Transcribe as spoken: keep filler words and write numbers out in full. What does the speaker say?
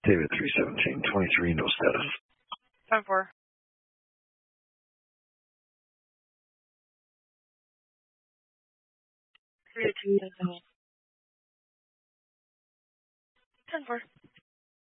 David three seventeen twenty-three, no status. ten four. three eighteen.